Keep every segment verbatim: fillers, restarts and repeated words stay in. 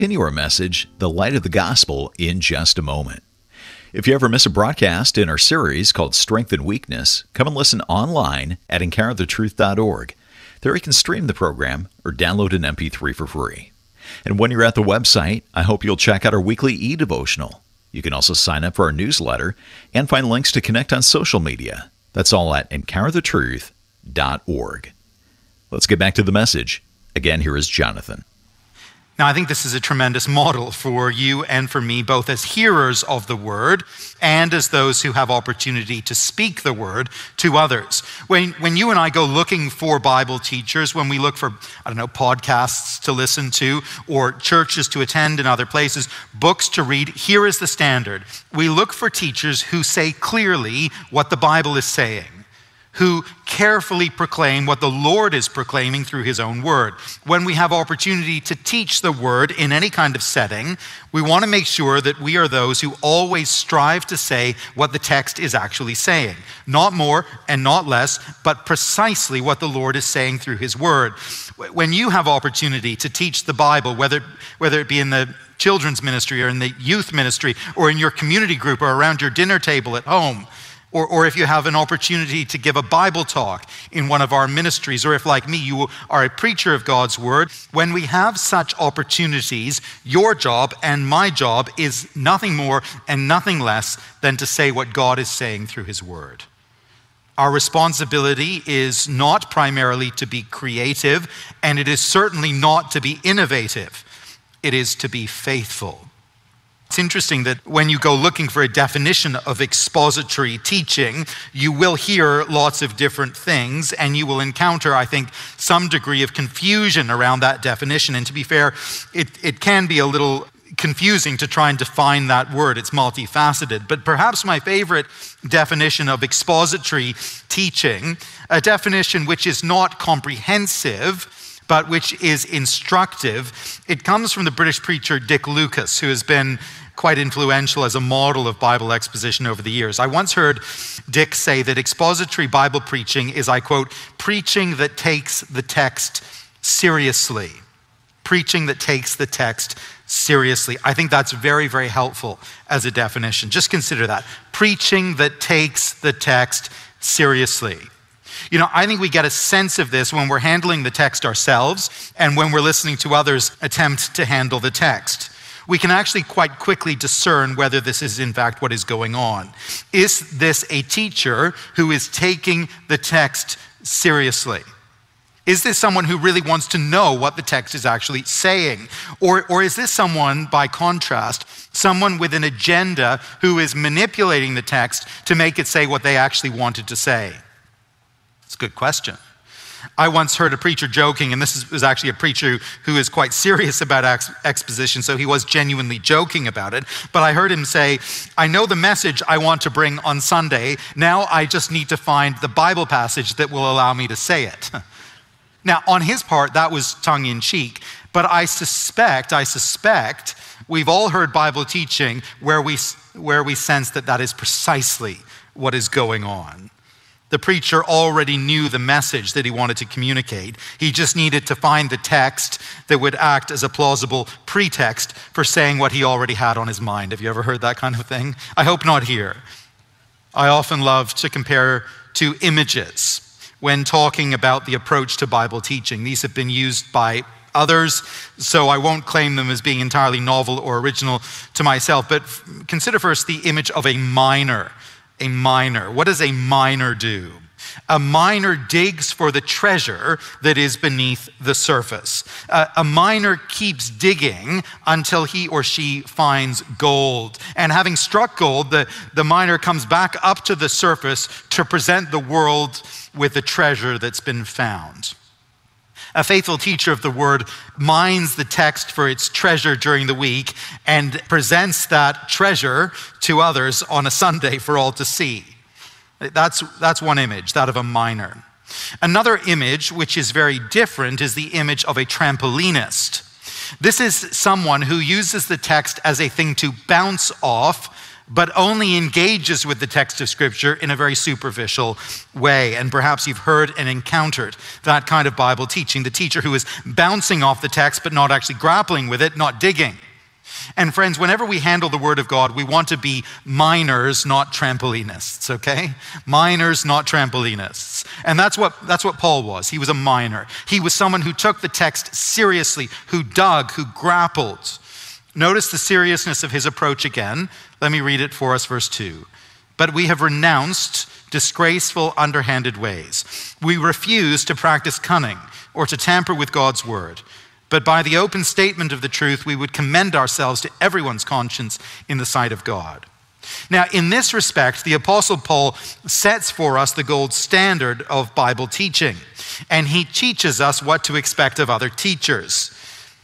In your message, The Light of the Gospel, in just a moment. If you ever miss a broadcast in our series called Strength and Weakness, come and listen online at encounter the truth dot org. There you can stream the program or download an M P three for free. And when you're at the website, I hope you'll check out our weekly e-devotional. You can also sign up for our newsletter and find links to connect on social media. That's all at encounter the truth dot org. Let's get back to the message. Again, here is Jonathan. Now, I think this is a tremendous model for you and for me, both as hearers of the word and as those who have opportunity to speak the word to others. When, when you and I go looking for Bible teachers, when we look for, I don't know, podcasts to listen to or churches to attend in other places, books to read, here is the standard. We look for teachers who say clearly what the Bible is saying, who carefully proclaim what the Lord is proclaiming through his own word. When we have opportunity to teach the word in any kind of setting, we want to make sure that we are those who always strive to say what the text is actually saying. Not more and not less, but precisely what the Lord is saying through his word. When you have opportunity to teach the Bible, whether, whether it be in the children's ministry or in the youth ministry or in your community group or around your dinner table at home, Or, or if you have an opportunity to give a Bible talk in one of our ministries, or if, like me, you are a preacher of God's word, when we have such opportunities, your job and my job is nothing more and nothing less than to say what God is saying through his word. Our responsibility is not primarily to be creative, and it is certainly not to be innovative. It is to be faithful. It's interesting that when you go looking for a definition of expository teaching, you will hear lots of different things, and you will encounter, I think, some degree of confusion around that definition. And to be fair, it, it can be a little confusing to try and define that word. It's multifaceted. But perhaps my favorite definition of expository teaching, a definition which is not comprehensive, but which is instructive, it comes from the British preacher Dick Lucas, who has been quite influential as a model of Bible exposition over the years. I once heard Dick say that expository Bible preaching is, I quote, preaching that takes the text seriously. Preaching that takes the text seriously. I think that's very, very helpful as a definition. Just consider that. Preaching that takes the text seriously. You know, I think we get a sense of this when we're handling the text ourselves and when we're listening to others attempt to handle the text. We can actually quite quickly discern whether this is in fact what is going on. Is this a teacher who is taking the text seriously? Is this someone who really wants to know what the text is actually saying? Or, or is this someone, by contrast, someone with an agenda who is manipulating the text to make it say what they actually wanted to say? It's a good question. I once heard a preacher joking, and this is, was actually a preacher who is quite serious about ex- exposition, so he was genuinely joking about it. But I heard him say, I know the message I want to bring on Sunday. Now I just need to find the Bible passage that will allow me to say it. Now, on his part, that was tongue-in-cheek, but I suspect, I suspect we've all heard Bible teaching where we, where we sense that that is precisely what is going on. The preacher already knew the message that he wanted to communicate. He just needed to find the text that would act as a plausible pretext for saying what he already had on his mind. Have you ever heard that kind of thing? I hope not here. I often love to compare two images when talking about the approach to Bible teaching. These have been used by others, so I won't claim them as being entirely novel or original to myself, but consider first the image of a miner. A miner. What does a miner do? A miner digs for the treasure that is beneath the surface. Uh, a miner keeps digging until he or she finds gold. And having struck gold, the, the miner comes back up to the surface to present the world with the treasure that's been found. A faithful teacher of the word mines the text for its treasure during the week and presents that treasure to others on a Sunday for all to see. That's, that's one image, that of a miner. Another image, which is very different, is the image of a trampolinist. This is someone who uses the text as a thing to bounce off, but only engages with the text of Scripture in a very superficial way. And perhaps you've heard and encountered that kind of Bible teaching, the teacher who is bouncing off the text but not actually grappling with it, not digging. And friends, whenever we handle the Word of God, we want to be miners, not trampolinists, okay? Miners, not trampolinists. And that's what, that's what Paul was. He was a miner. He was someone who took the text seriously, who dug, who grappled. Notice the seriousness of his approach again. Let me read it for us, verse two. But we have renounced disgraceful, underhanded ways. We refuse to practice cunning or to tamper with God's word. But by the open statement of the truth, we would commend ourselves to everyone's conscience in the sight of God. Now, in this respect, the Apostle Paul sets for us the gold standard of Bible teaching, and he teaches us what to expect of other teachers.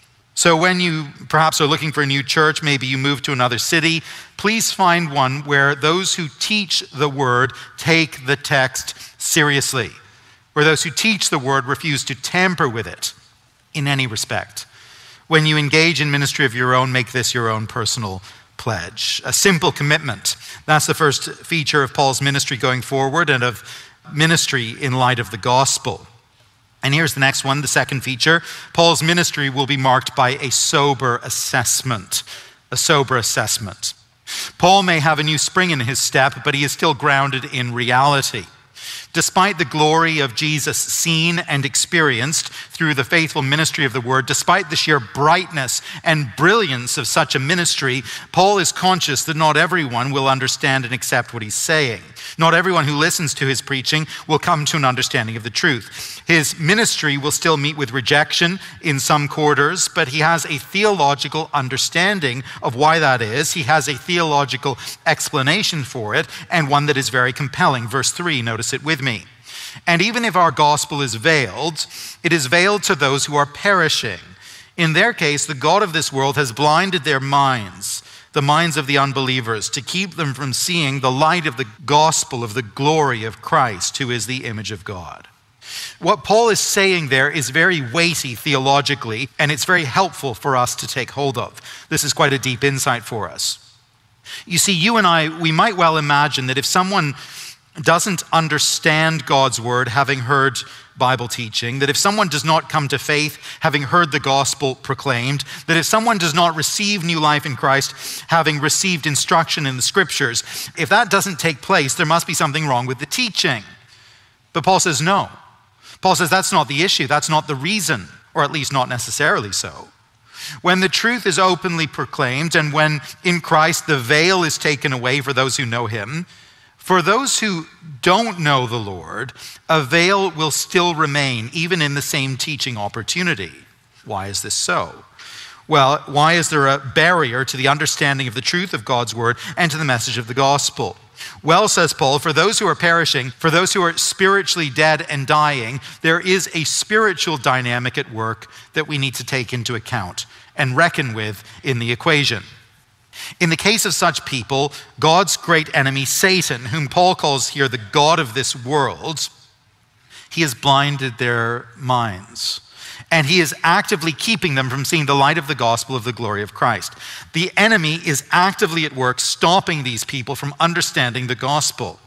So when you perhaps are looking for a new church, maybe you move to another city, please find one where those who teach the word take the text seriously, where those who teach the word refuse to tamper with it in any respect. When you engage in ministry of your own, make this your own personal pledge. A simple commitment. That's the first feature of Paul's ministry going forward and of ministry in light of the gospel. And here's the next one, the second feature. Paul's ministry will be marked by a sober assessment. A sober assessment. Paul may have a new spring in his step, but he is still grounded in reality. Despite the glory of Jesus seen and experienced through the faithful ministry of the word, despite the sheer brightness and brilliance of such a ministry, Paul is conscious that not everyone will understand and accept what he's saying. Not everyone who listens to his preaching will come to an understanding of the truth. His ministry will still meet with rejection in some quarters, but he has a theological understanding of why that is. He has a theological explanation for it, and one that is very compelling. Verse three, notice it with me. And even if our gospel is veiled, it is veiled to those who are perishing. In their case, the God of this world has blinded their minds, the minds of the unbelievers, to keep them from seeing the light of the gospel of the glory of Christ, who is the image of God. What Paul is saying there is very weighty theologically, and it's very helpful for us to take hold of. This is quite a deep insight for us. You see, you and I, we might well imagine that if someone doesn't understand God's word, having heard Bible teaching, that if someone does not come to faith, having heard the gospel proclaimed, that if someone does not receive new life in Christ, having received instruction in the scriptures, if that doesn't take place, there must be something wrong with the teaching. But Paul says no. Paul says that's not the issue, that's not the reason, or at least not necessarily so. When the truth is openly proclaimed, and when in Christ the veil is taken away for those who know him, for those who don't know the Lord, a veil will still remain, even in the same teaching opportunity. Why is this so? Well, why is there a barrier to the understanding of the truth of God's word and to the message of the gospel? Well, says Paul, for those who are perishing, for those who are spiritually dead and dying, there is a spiritual dynamic at work that we need to take into account and reckon with in the equation. In the case of such people, God's great enemy, Satan, whom Paul calls here the God of this world, he has blinded their minds. And he is actively keeping them from seeing the light of the gospel of the glory of Christ. The enemy is actively at work stopping these people from understanding the gospel.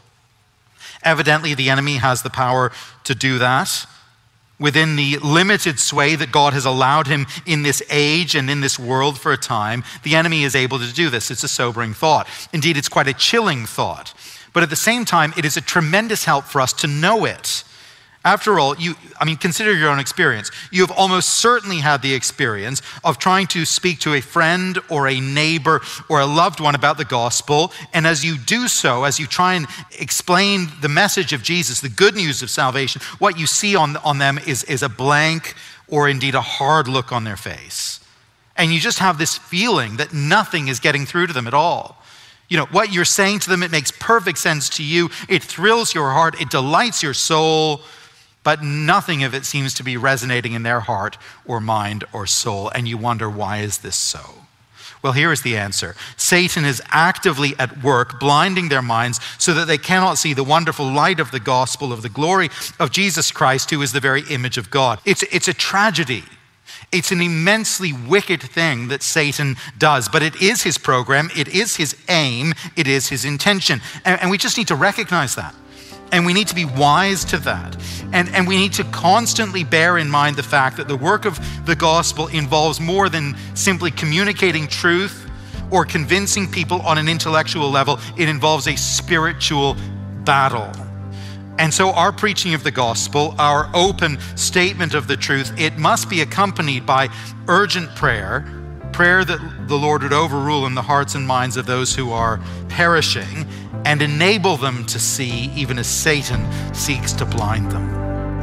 Evidently, the enemy has the power to do that within the limited sway that God has allowed him in this age and in this world for a time. The enemy is able to do this. It's a sobering thought. Indeed, it's quite a chilling thought. But at the same time, it is a tremendous help for us to know it. After all, you, I mean, consider your own experience. You have almost certainly had the experience of trying to speak to a friend or a neighbor or a loved one about the gospel. And as you do so, as you try and explain the message of Jesus, the good news of salvation, what you see on, on them is, is a blank or indeed a hard look on their face. And you just have this feeling that nothing is getting through to them at all. You know, what you're saying to them, it makes perfect sense to you. It thrills your heart. It delights your soul. But nothing of it seems to be resonating in their heart or mind or soul. And you wonder, why is this so? Well, here is the answer. Satan is actively at work, blinding their minds so that they cannot see the wonderful light of the gospel of the glory of Jesus Christ, who is the very image of God. It's, it's a tragedy. It's an immensely wicked thing that Satan does, but it is his program, it is his aim, it is his intention. And, and we just need to recognize that. And we need to be wise to that. And, and we need to constantly bear in mind the fact that the work of the gospel involves more than simply communicating truth or convincing people on an intellectual level. It involves a spiritual battle. And so our preaching of the gospel, our open statement of the truth, it must be accompanied by urgent prayer, prayer that the Lord would overrule in the hearts and minds of those who are perishing and enable them to see even as Satan seeks to blind them.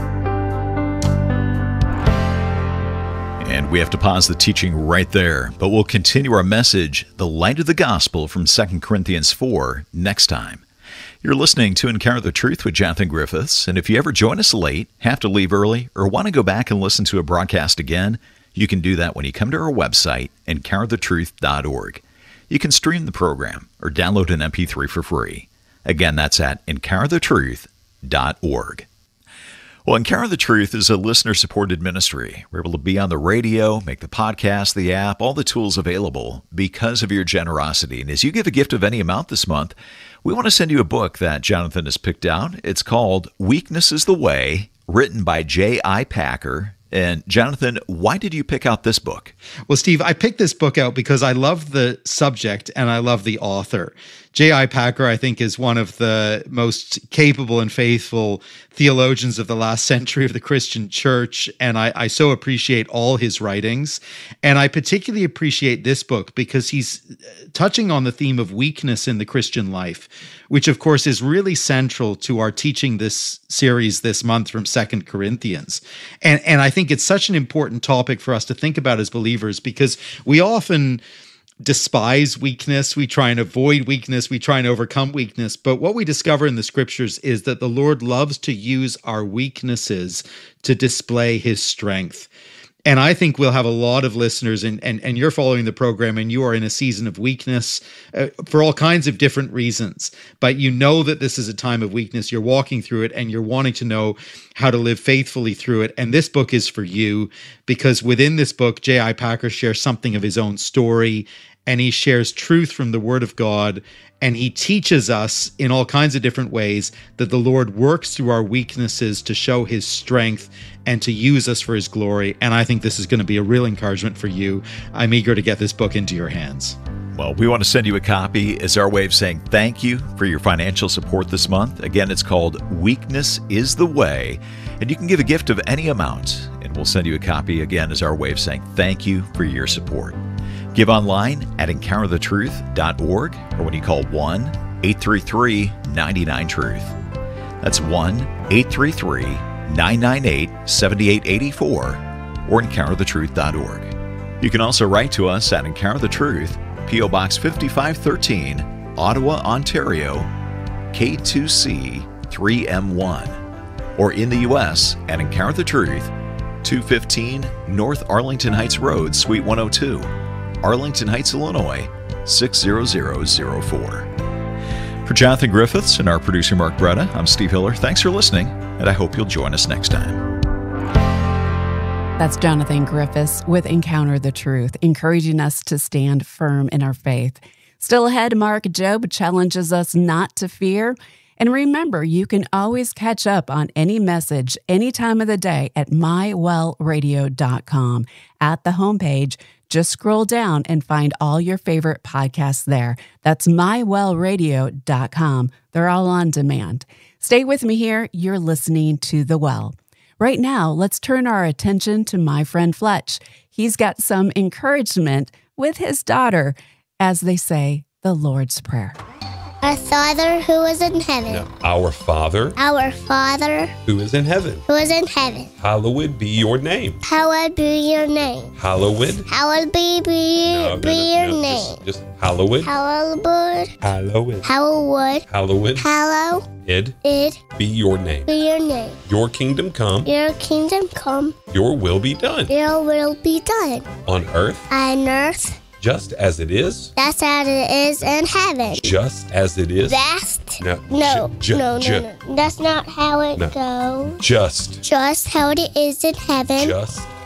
And we have to pause the teaching right there, but we'll continue our message, The Light of the Gospel from Second Corinthians four, next time. You're listening to Encounter the Truth with Jonathan Griffiths, and if you ever join us late, have to leave early, or want to go back and listen to a broadcast again, you can do that when you come to our website, encounter the truth dot org. You can stream the program or download an M P three for free. Again, that's at encounter the truth dot org. Well, Encounter the Truth is a listener-supported ministry. We're able to be on the radio, make the podcast, the app, all the tools available because of your generosity. And as you give a gift of any amount this month, we want to send you a book that Jonathan has picked out. It's called Weakness is the Way, written by J I Packer. And Jonathan, why did you pick out this book? Well, Steve, I picked this book out because I love the subject and I love the author. J I Packer, I think, is one of the most capable and faithful theologians of the last century of the Christian church, and I, I so appreciate all his writings. And I particularly appreciate this book because he's touching on the theme of weakness in the Christian life, which, of course, is really central to our teaching this series this month from Second Corinthians. And, and I think it's such an important topic for us to think about as believers because we often despise weakness, we try and avoid weakness, we try and overcome weakness. But what we discover in the scriptures is that the Lord loves to use our weaknesses to display his strength. And I think we'll have a lot of listeners, and, and, and you're following the program, and you are in a season of weakness uh, for all kinds of different reasons. But you know that this is a time of weakness. You're walking through it, and you're wanting to know how to live faithfully through it. And this book is for you, because within this book, J I Packer shares something of his own story, and he shares truth from the Word of God, and he teaches us in all kinds of different ways that the Lord works through our weaknesses to show his strength and to use us for his glory. And I think this is going to be a real encouragement for you. I'm eager to get this book into your hands. Well, we want to send you a copy as our way of saying thank you for your financial support this month. Again, it's called Weakness is the Way, and you can give a gift of any amount, and we'll send you a copy again as our way of saying thank you for your support. Give online at encounter the truth dot org or when you call one eight three three nine nine truth. That's one eight three three nine nine eight seven eight eight four or encounter the truth dot org. You can also write to us at Encounter the Truth, P O Box fifty-five thirteen, Ottawa, Ontario, K two C three M one, or in the U S at Encounter the Truth, two fifteen North Arlington Heights Road, Suite one oh two, Arlington Heights, Illinois, six zero zero zero four. For Jonathan Griffiths and our producer Mark Bretta, I'm Steve Hiller. Thanks for listening, and I hope you'll join us next time. That's Jonathan Griffiths with Encounter the Truth, encouraging us to stand firm in our faith. Still ahead, Mark Jobe challenges us not to fear. And remember, you can always catch up on any message any time of the day at my well radio dot com. At the homepage, just scroll down and find all your favorite podcasts there. That's my well radio dot com. They're all on demand. Stay with me here. You're listening to The Well. Right now, let's turn our attention to my friend Fletch. He's got some encouragement with his daughter as they say the Lord's Prayer. Our Father who is in heaven. No, our Father. Our Father Who is in heaven. who is in heaven. Hallowed be your name. Hallowed be your name. Hallowed. Hallowed be, be, No, no, be no, your no, name. Just, just hallowed. Hallowed, Hallowed. hallowed, Hallowed. hallowed Id. it Be your name. be your name. Your kingdom come. Your kingdom come. Your will be done. Your will be done On earth, on earth, just as it is. that's as it is in heaven. Just as it is. That's No, no, ju- ju- no, ju- no, no. That's not how it No. goes. Just. Just how it is in heaven. Just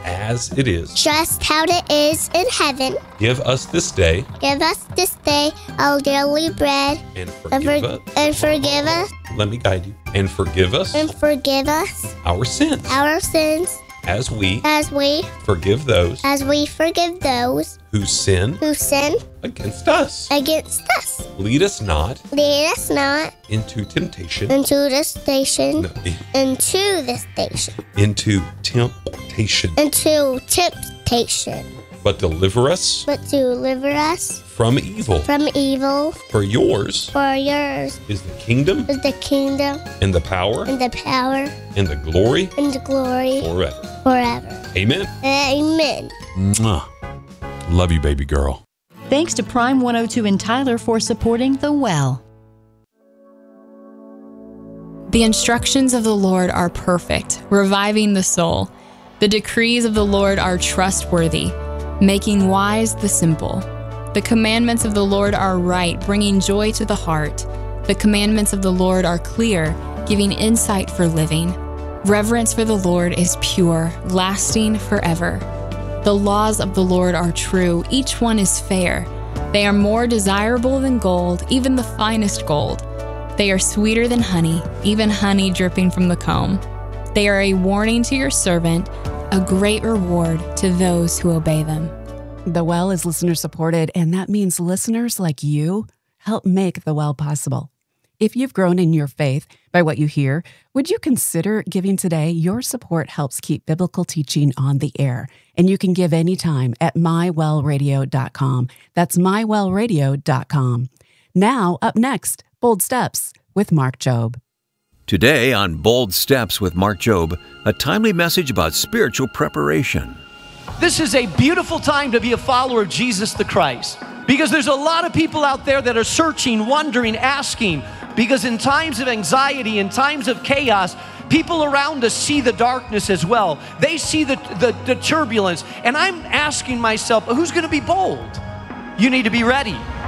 as it is. just how it is in heaven. Give us this day Give us this day our daily bread, and and, forgive for- us. and forgive us, Let me guide you. And forgive us and forgive us our sins our sins, as we as we forgive those as we forgive those who sin who sin against us. against us. Lead us not Lead us not into temptation. into the station, No, into the station, into temptation, into temptation, but deliver us but deliver us from evil. from evil. For yours For yours is the kingdom is the kingdom and the power and the power and the glory and the glory forever. forever. Amen. Amen. Mwah. Love you, baby girl. Thanks to Prime one oh two in Tyler for supporting The Well. The instructions of the Lord are perfect, reviving the soul. The decrees of the Lord are trustworthy, making wise the simple. The commandments of the Lord are right, bringing joy to the heart. The commandments of the Lord are clear, giving insight for living. Reverence for the Lord is pure, lasting forever. The laws of the Lord are true, each one is fair. They are more desirable than gold, even the finest gold. They are sweeter than honey, even honey dripping from the comb. They are a warning to your servant, a great reward to those who obey them. The Well is listener supported, and that means listeners like you help make The Well possible. If you've grown in your faith by what you hear, would you consider giving today? Your support helps keep biblical teaching on the air, and you can give anytime at my well radio dot com. That's my well radio dot com. Now, up next, Bold Steps with Mark Jobe. Today on Bold Steps with Mark Jobe, a timely message about spiritual preparation. This is a beautiful time to be a follower of Jesus the Christ, because there's a lot of people out there that are searching, wondering, asking, because in times of anxiety, in times of chaos, people around us see the darkness as well. They see the, the, the turbulence, and I'm asking myself, who's going to be bold? You need to be ready.